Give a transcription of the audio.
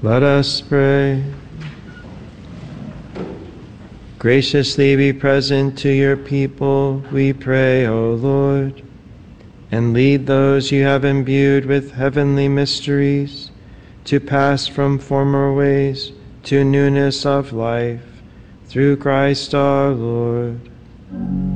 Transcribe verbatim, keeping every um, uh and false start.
Let us pray. Graciously be present to your people, we pray, O Lord, and lead those you have imbued with heavenly mysteries to pass from former ways to newness of life, through Christ our Lord.